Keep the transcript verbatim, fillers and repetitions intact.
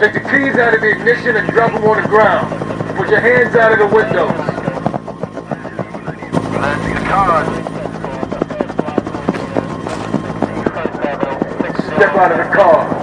Take the keys out of the ignition and drop them on the ground. Put your hands out of the windows. That's the car. Step out of the car.